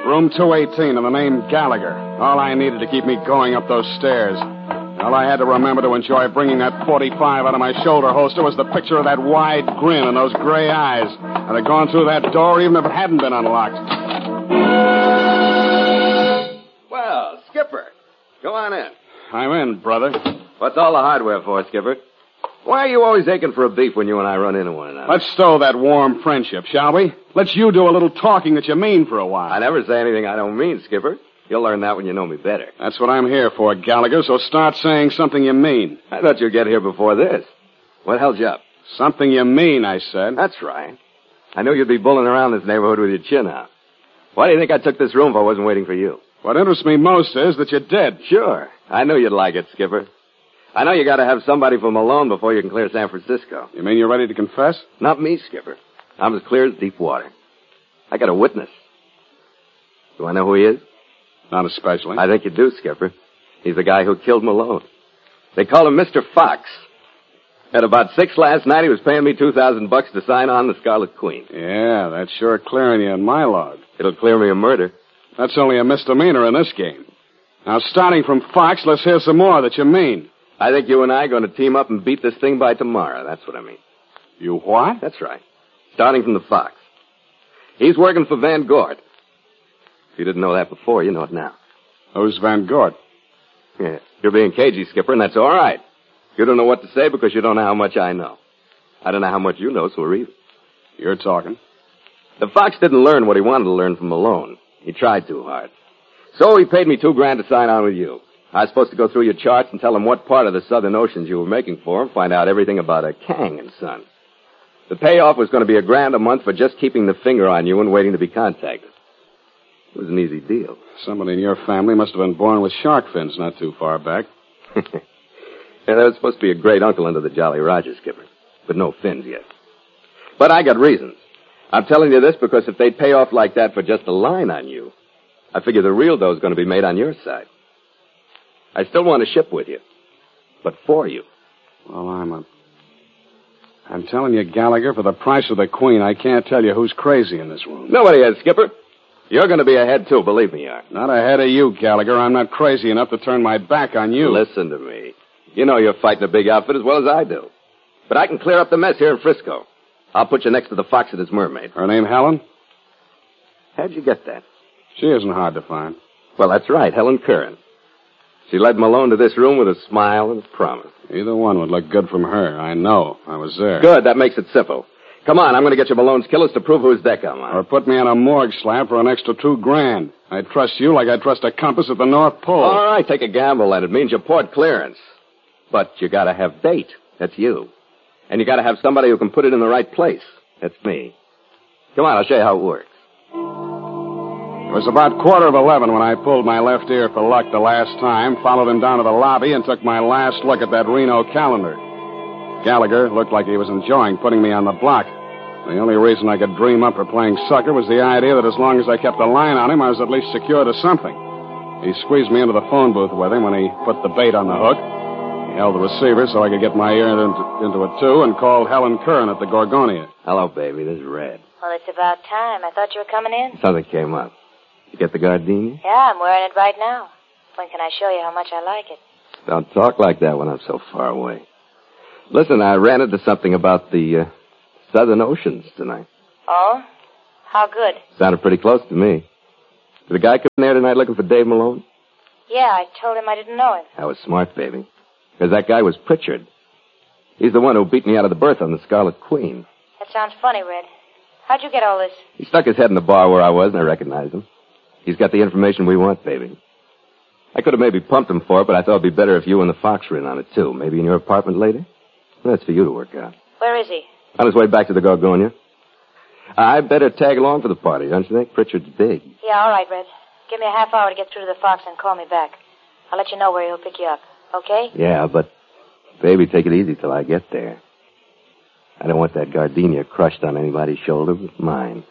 Room 218 and the name Gallagher. All I needed to keep me going up those stairs. All I had to remember to enjoy bringing that 45 out of my shoulder holster was the picture of that wide grin and those gray eyes. I'd have gone through that door even if it hadn't been unlocked. Well, Skipper, go on in. I'm in, brother. What's all the hardware for, Skipper? Why are you always aching for a beef when you and I run into one another? Let's stow that warm friendship, shall we? Let's you do a little talking that you mean for a while. I never say anything I don't mean, Skipper. You'll learn that when you know me better. That's what I'm here for, Gallagher, so start saying something you mean. I thought you'd get here before this. What held you up? Something you mean, I said. That's right. I knew you'd be bulling around this neighborhood with your chin out. Why do you think I took this room if I wasn't waiting for you? What interests me most is that you did. Sure. I knew you'd like it, Skipper. I know you got to have somebody from Malone before you can clear San Francisco. You mean you're ready to confess? Not me, Skipper. I'm as clear as deep water. I got a witness. Do I know who he is? Not especially. I think you do, Skipper. He's the guy who killed Malone. They call him Mr. Fox. At about 6 last night, he was paying me $2,000 to sign on the Scarlet Queen. Yeah, that's sure clearing you in my log. It'll clear me of murder. That's only a misdemeanor in this game. Now, starting from Fox, let's hear some more that you mean. I think you and I are going to team up and beat this thing by tomorrow. That's what I mean. You what? That's right. Starting from the Fox. He's working for Van Gort. If you didn't know that before, you know it now. Who's Van Gort? Yeah, you're being cagey, Skipper, and that's all right. You don't know what to say because you don't know how much I know. I don't know how much you know, so we're even. You're talking. The Fox didn't learn what he wanted to learn from Malone. He tried too hard. So he paid me $2,000 to sign on with you. I was supposed to go through your charts and tell him what part of the Southern Oceans you were making for him, find out everything about a Kang and Son. The payoff was going to be $1,000 a month for just keeping the finger on you and waiting to be contacted. It was an easy deal. Somebody in your family must have been born with shark fins not too far back. Yeah, that was supposed to be a great uncle under the Jolly Roger, Skipper. But no fins yet. But I got reasons. I'm telling you this because if they pay off like that for just a line on you, I figure the real dough's going to be made on your side. I still want to ship with you. But for you. Well, I'm telling you, Gallagher, for the price of the Queen, I can't tell you who's crazy in this room. Nobody is, Skipper. You're going to be ahead, too, believe me, you are. Not ahead of you, Gallagher. I'm not crazy enough to turn my back on you. Listen to me. You know you're fighting a big outfit as well as I do. But I can clear up the mess here in Frisco. I'll put you next to the Fox and his mermaid. Her name Helen? How'd you get that? She isn't hard to find. Well, that's right, Helen Curran. She led Malone to this room with a smile and a promise. Either one would look good from her. I know. I was there. Good. That makes it simple. Come on, I'm going to get you Malone's killers to prove whose deck I'm on. Or put me on a morgue slab for an extra $2,000. I'd trust you like I trust a compass at the North Pole. All right, take a gamble, and it means you port clearance. But you got to have bait. That's you. And you got to have somebody who can put it in the right place. That's me. Come on, I'll show you how it works. It was about 11:15 when I pulled my left ear for luck the last time, followed him down to the lobby, and took my last look at that Reno calendar. Gallagher looked like he was enjoying putting me on the block. The only reason I could dream up for playing sucker was the idea that as long as I kept a line on him, I was at least secure to something. He squeezed me into the phone booth with him when he put the bait on the hook. He held the receiver so I could get my ear into it, too, and called Helen Curran at the Gorgonia. Hello, baby. This is Red. Well, it's about time. I thought you were coming in. Something came up. You get the gardenia? Yeah, I'm wearing it right now. When can I show you how much I like it? Don't talk like that when I'm so far away. Listen, I ran into something about the Southern Oceans tonight. Oh? How good? Sounded pretty close to me. Did the guy come there tonight looking for Dave Malone? Yeah, I told him I didn't know him. That was smart, baby. Because that guy was Pritchard. He's the one who beat me out of the berth on the Scarlet Queen. That sounds funny, Red. How'd you get all this? He stuck his head in the bar where I was, and I recognized him. He's got the information we want, baby. I could have maybe pumped him for it, but I thought it'd be better if you and the Fox were in on it, too. Maybe in your apartment later? Well, that's for you to work out. Where is he? On his way back to the Gorgonia. I better tag along for the party, don't you think? Pritchard's big. Yeah, all right, Red. Give me a half hour to get through to the Fox and call me back. I'll let you know where he'll pick you up. Okay? Yeah, but, baby, take it easy till I get there. I don't want that gardenia crushed on anybody's shoulder but mine.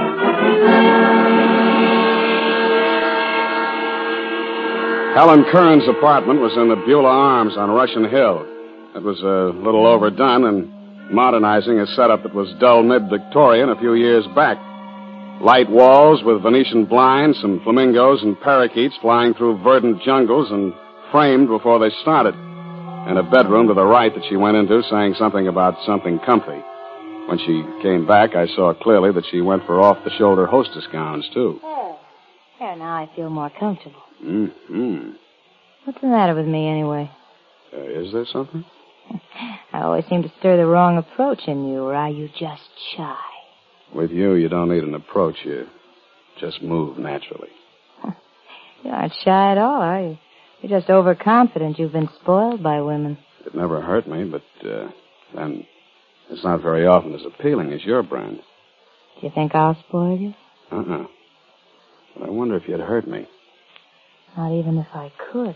Helen Curran's apartment was in the Beulah Arms on Russian Hill. It was a little overdone and modernizing a setup that was dull mid-Victorian a few years back. Light walls with Venetian blinds, some flamingos and parakeets flying through verdant jungles and framed before they started. And a bedroom to the right that she went into saying something about something comfy. When she came back, I saw clearly that she went for off-the-shoulder hostess gowns, too. Oh. There, now I feel more comfortable. Mm-hmm. What's the matter with me, anyway? Is there something? I always seem to stir the wrong approach in you, or are you just shy? With you don't need an approach. You just move naturally. You aren't shy at all, are you? You're just overconfident. You've been spoiled by women. It never hurt me, but then it's not very often as appealing as your brand. Do you think I'll spoil you? Uh-uh. But I wonder if you'd hurt me. Not even if I could.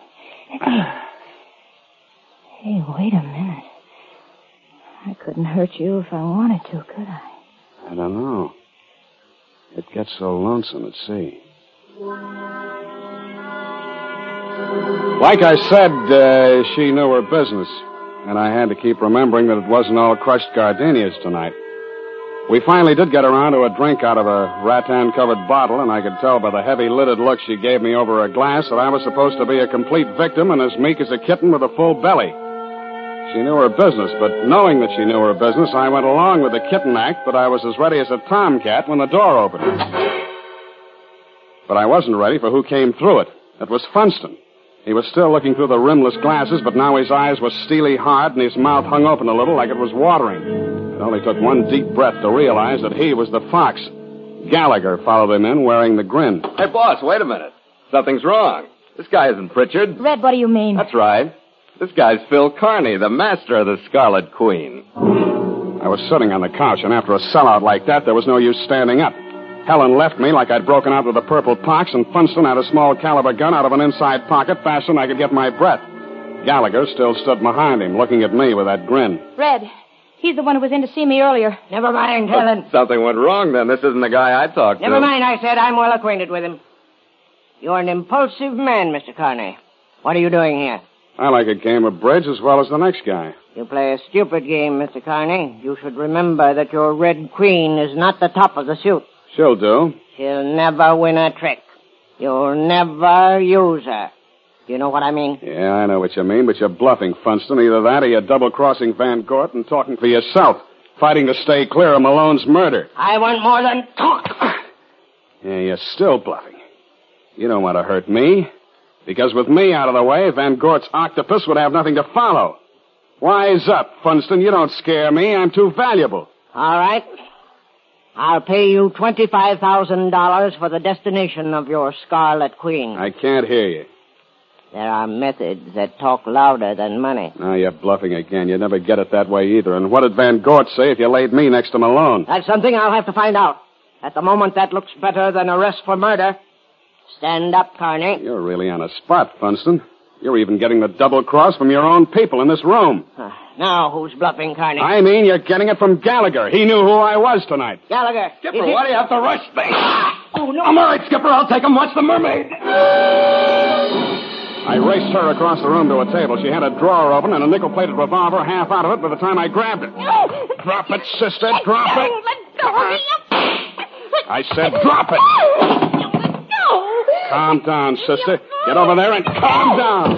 Hey, wait a minute. I couldn't hurt you if I wanted to, could I? I don't know. It gets so lonesome at sea. Like I said, she knew her business, and I had to keep remembering that it wasn't all crushed gardenias tonight. We finally did get around to a drink out of a rattan-covered bottle, and I could tell by the heavy-lidded look she gave me over a glass that I was supposed to be a complete victim and as meek as a kitten with a full belly. She knew her business, but knowing that she knew her business, I went along with the kitten act, but I was as ready as a tomcat when the door opened. But I wasn't ready for who came through it. It was Funston. He was still looking through the rimless glasses, but now his eyes were steely hard and his mouth hung open a little like it was watering. It only took one deep breath to realize that he was the fox. Gallagher followed him in wearing the grin. Hey, boss, wait a minute. Something's wrong. This guy isn't Pritchard. Red, what do you mean? That's right. This guy's Phil Carney, the master of the Scarlet Queen. I was sitting on the couch, and after a sellout like that, there was no use standing up. Helen left me like I'd broken out with the purple pox, and Funston had a small caliber gun out of an inside pocket faster than I could get my breath. Gallagher still stood behind him, looking at me with that grin. Red, he's the one who was in to see me earlier. Never mind, Helen. Something went wrong, then. This isn't the guy I talked to. Never mind, I said. I'm well acquainted with him. You're an impulsive man, Mr. Carney. What are you doing here? I like a game of bridge as well as the next guy. You play a stupid game, Mr. Carney. You should remember that your Red Queen is not the top of the suit. She'll do. She'll never win a trick. You'll never use her. Do you know what I mean? Yeah, I know what you mean, but you're bluffing, Funston. Either that or you're double-crossing Van Gort and talking for yourself, fighting to stay clear of Malone's murder. I want more than talk. Yeah, you're still bluffing. You don't want to hurt me. Because with me out of the way, Van Gort's octopus would have nothing to follow. Wise up, Funston. You don't scare me. I'm too valuable. All right. I'll pay you $25,000 for the destination of your Scarlet Queen. I can't hear you. There are methods that talk louder than money. Now you're bluffing again. You'd never get it that way either. And what did Van Gort say if you laid me next to Malone? That's something I'll have to find out. At the moment, that looks better than arrest for murder. Stand up, Carney. You're really on a spot, Funston. You're even getting the double cross from your own people in this room. Now who's bluffing, Carney? I mean, you're getting it from Gallagher. He knew who I was tonight. Gallagher. Skipper, why do you have to rush me? Oh, no. I'm all right, Skipper. I'll take him. Watch the mermaid. I raced her across the room to a table. She had a drawer open and a nickel-plated revolver half out of it by the time I grabbed it. No! Drop it, sister. Drop it. Let go of me. I said drop it. Calm down, sister. Get over there and calm down.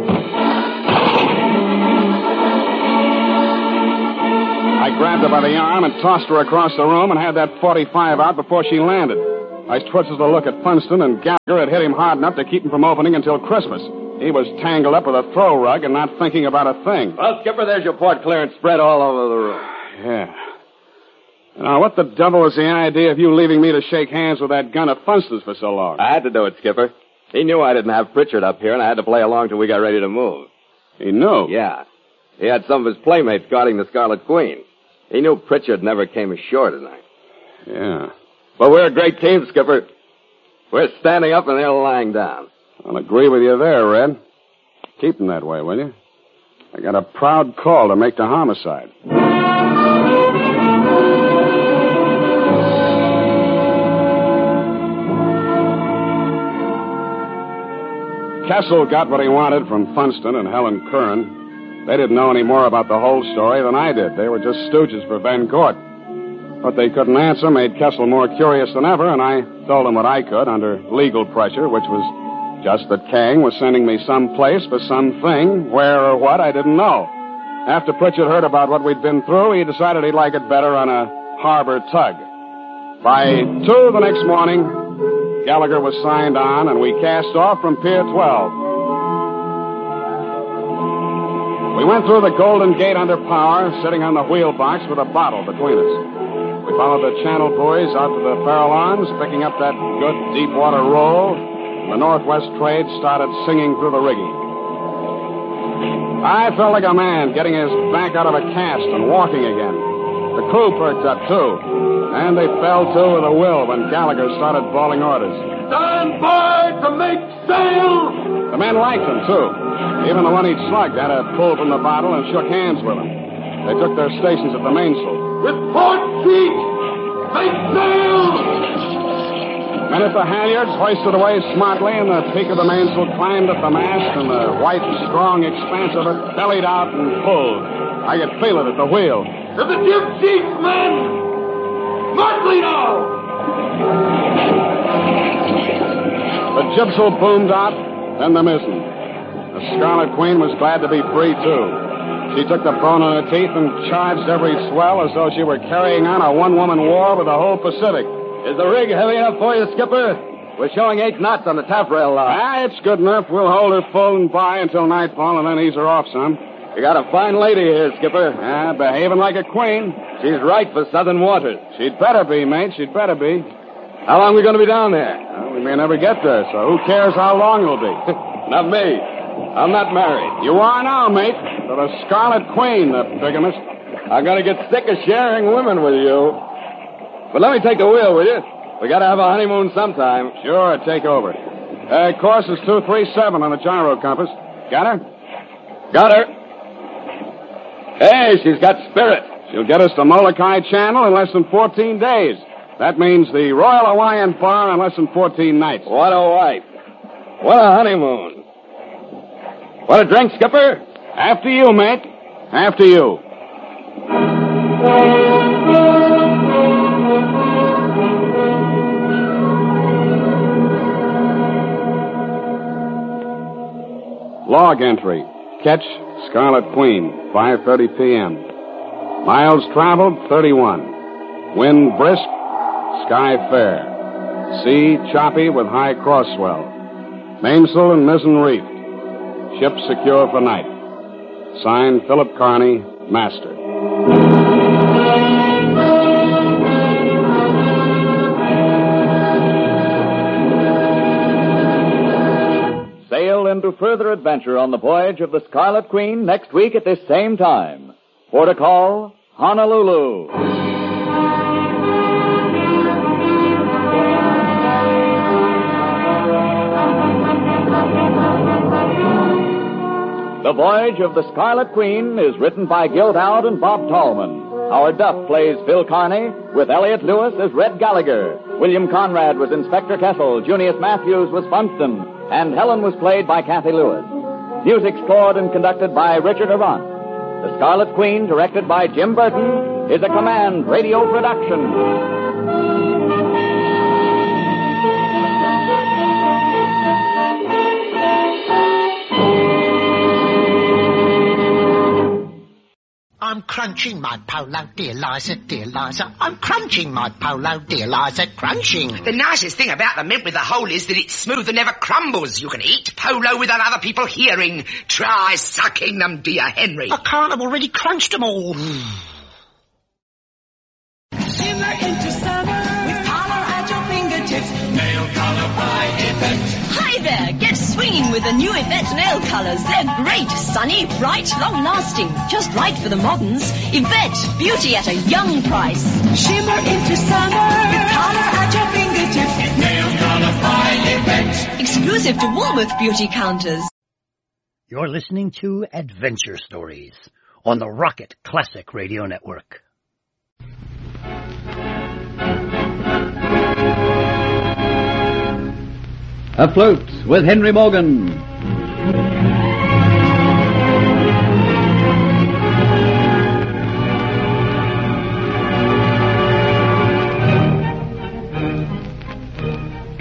I grabbed her by the arm and tossed her across the room and had that .45 out before she landed. I twisted to look at Funston, and Gallagher had hit him hard enough to keep him from opening until Christmas. He was tangled up with a throw rug and not thinking about a thing. Well, Skipper, there's your port clearance spread all over the room. Yeah. Now, what the devil was the idea of you leaving me to shake hands with that gun of Funston's for so long? I had to do it, Skipper. He knew I didn't have Pritchard up here, and I had to play along till we got ready to move. He knew? Yeah. He had some of his playmates guarding the Scarlet Queen. He knew Pritchard never came ashore tonight. Yeah. But we're a great team, Skipper. We're standing up and they're lying down. I'll agree with you there, Red. Keep them that way, will you? I got a proud call to make to homicide. Kessel got what he wanted from Funston and Helen Curran. They didn't know any more about the whole story than I did. They were just stooges for Van Gort. What they couldn't answer made Kessel more curious than ever, and I told him what I could under legal pressure, which was just that Kang was sending me someplace for something. Where or what, I didn't know. After Pritchard heard about what we'd been through, he decided he'd like it better on a harbor tug. By 2 the next morning, Gallagher was signed on, and we cast off from Pier 12. We went through the Golden Gate under power, sitting on the wheel box with a bottle between us. We followed the channel buoys out to the Farallones, picking up that good deep-water roll. The Northwest trade started singing through the rigging. I felt like a man getting his back out of a cast and walking again. The crew perked up, too. And they fell to with a will when Gallagher started bawling orders. Stand by to make sail! The men liked him, too. Even the one he'd slugged had a pull from the bottle and shook hands with him. They took their stations at the mainsail. With port feet! Make sail! Men at the halyards hoisted away smartly, and the peak of the mainsail climbed at the mast, and the white, strong expanse of it bellied out and pulled. I could feel it at the wheel. To the jib sheets, men! Smartly now! The jibsail boomed out, then the mizzen. The Scarlet Queen was glad to be free, too. She took the bone in her teeth and charged every swell as though she were carrying on a one-woman war with the whole Pacific. Is the rig heavy enough for you, Skipper? We're showing 8 knots on the taffrail line. It's good enough. We'll hold her full and by until nightfall and then ease her off some. You got a fine lady here, Skipper. Behaving like a queen. She's right for southern waters. She'd better be, mate. She'd better be. How long are we going to be down there? Well, we may never get there, so who cares how long it'll be? Not me. I'm not married. You are now, mate. To the Scarlet Queen, the bigamist. I'm going to get sick of sharing women with you. But let me take the wheel, will you? We got to have a honeymoon sometime. Sure, take over. Course is 237 on the gyro compass. Got her? Got her. Hey, she's got spirit. She'll get us to Molokai Channel in less than 14 days. That means the Royal Hawaiian Bar in less than 14 nights. What a wife. What a honeymoon. What a drink, Skipper? After you, mate. After you. Log entry. Catch Scarlet Queen, 5:30 p.m. Miles traveled, 31. Wind brisk, sky fair. Sea choppy with high cross swell. Mainsail and mizzen reefed. Ship secure for night. Signed, Philip Carney, Master. Sail into further adventure on the voyage of the Scarlet Queen next week at this same time. Port of call, Honolulu. The Voyage of the Scarlet Queen is written by Gil Dowd and Bob Tallman. Howard Duff plays Phil Carney, with Elliot Lewis as Red Gallagher. William Conrad was Inspector Kessel, Junius Matthews was Funston, and Helen was played by Kathy Lewis. Music scored and conducted by Richard Avant. The Scarlet Queen, directed by Jim Burton, is a Command radio production. I'm crunching my polo, dear Liza, dear Liza. I'm crunching my polo, dear Liza, crunching. The nicest thing about the mint with the hole is that it's smooth and never crumbles. You can eat polo without other people hearing. Try sucking them, dear Henry. I can't, I've already crunched them all. Shimmer into summer with color at your fingertips. Nail color by Yvette. Hi there, get swinging with the new Yvette nail colors. They're great, sunny, bright, long-lasting. Just right for the moderns. Yvette, beauty at a young price. Shimmer into summer with color at your fingertips. Nail color by Yvette. Exclusive to Woolworth beauty counters. You're listening to Adventure Stories on the Rocket Classic Radio Network. Afloat with Henry Morgan.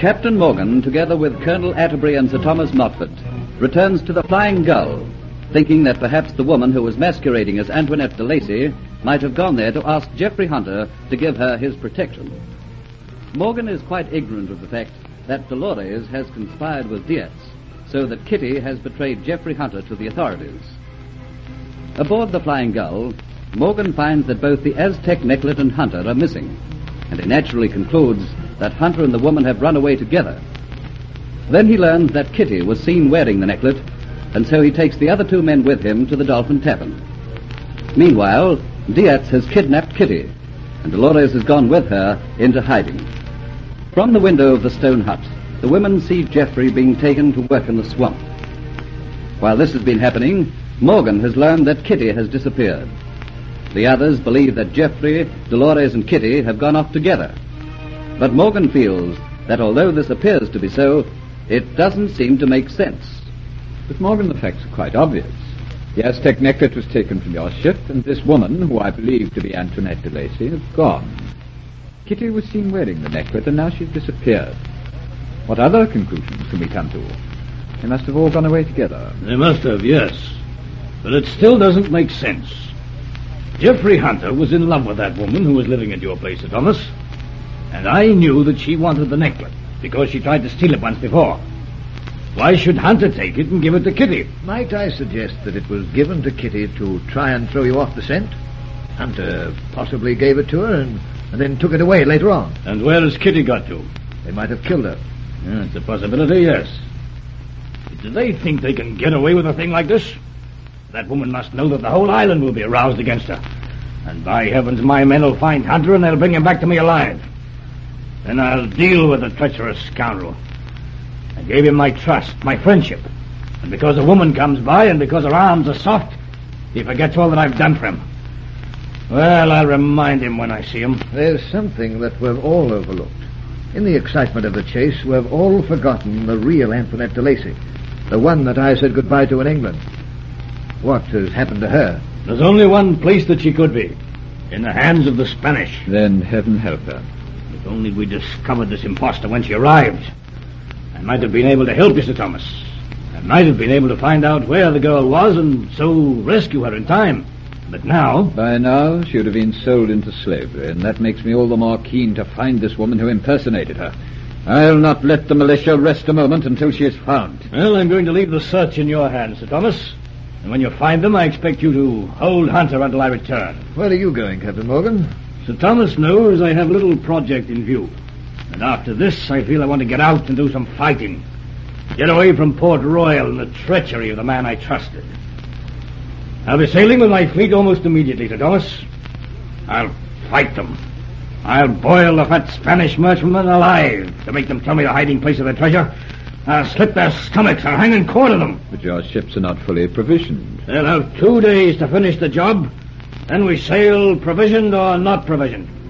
Captain Morgan, together with Colonel Atterbury and Sir Thomas Motford, returns to the Flying Gull, thinking that perhaps the woman who was masquerading as Antoinette de Lacy might have gone there to ask Geoffrey Hunter to give her his protection. Morgan is quite ignorant of the fact that Dolores has conspired with Diaz, so that Kitty has betrayed Geoffrey Hunter to the authorities. Aboard the Flying Gull, Morgan finds that both the Aztec necklet and Hunter are missing, and he naturally concludes that Hunter and the woman have run away together. Then he learns that Kitty was seen wearing the necklet, and so he takes the other two men with him to the Dolphin Tavern. Meanwhile, Diaz has kidnapped Kitty, and Dolores has gone with her into hiding. From the window of the stone hut, the women see Geoffrey being taken to work in the swamp. While this has been happening, Morgan has learned that Kitty has disappeared. The others believe that Geoffrey, Dolores, and Kitty have gone off together. But Morgan feels that although this appears to be so, it doesn't seem to make sense. With Morgan, the facts are quite obvious. The Aztec necklet was taken from your ship, and this woman, who I believe to be Antoinette de Lacy, is gone. Kitty was seen wearing the necklet, and now she's disappeared. What other conclusions can we come to? They must have all gone away together. They must have, yes. But it still doesn't make sense. Geoffrey Hunter was in love with that woman who was living at your place, Sir Thomas. And I knew that she wanted the necklet, because she tried to steal it once before. Why should Hunter take it and give it to Kitty? Might I suggest that it was given to Kitty to try and throw you off the scent? Hunter possibly gave it to her and then took it away later on. And where has Kitty got to? They might have killed her. It's a possibility, yes. Do they think they can get away with a thing like this? That woman must know that the whole island will be aroused against her. And by heavens, my men will find Hunter and they'll bring him back to me alive. Then I'll deal with the treacherous scoundrel. I gave him my trust, my friendship. And because a woman comes by and because her arms are soft, he forgets all that I've done for him. Well, I'll remind him when I see him. There's something that we've all overlooked. In the excitement of the chase, we've all forgotten the real Antoinette de Lacy. The one that I said goodbye to in England. What has happened to her? There's only one place that she could be. In the hands of the Spanish. Then heaven help her. If only we discovered this impostor when she arrived. I might have been able to help you, Sir Thomas. I might have been able to find out where the girl was and so rescue her in time. But now... By now, she would have been sold into slavery, and that makes me all the more keen to find this woman who impersonated her. I'll not let the militia rest a moment until she is found. Well, I'm going to leave the search in your hands, Sir Thomas. And when you find them, I expect you to hold Hunter until I return. Where are you going, Captain Morgan? Sir Thomas knows I have a little project in view. And after this, I feel I want to get out and do some fighting. Get away from Port Royal and the treachery of the man I trusted. I'll be sailing with my fleet almost immediately, Sir Thomas. I'll fight them. I'll boil the fat Spanish merchantmen alive to make them tell me the hiding place of their treasure. I'll slit their stomachs and hang and quarter them. But your ships are not fully provisioned. They'll have 2 days to finish the job. Then we sail provisioned or not provisioned.